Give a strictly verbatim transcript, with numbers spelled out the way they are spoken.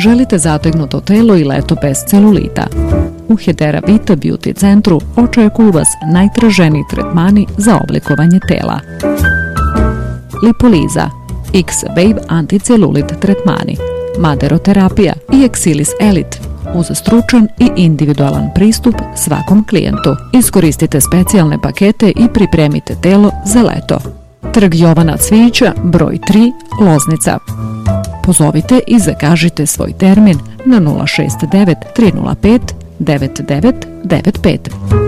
Želite zategnuto telo i leto bez celulita? U Hedera Vita Beauty centru očekuju vas najtraženiji tretmani za oblikovanje tela. Lipoliza, X-Babe anticelulit tretmani, maderoterapija i Exilis Elite uz stručan i individualan pristup svakom klijentu. Iskoristite specijalne pakete i pripremite telo za leto. Trg Jovana Cvijića, broj tri, Loznica. Pozovite i zakažite svoj termin na nula šest devet tri nula pet devet devet devet pet.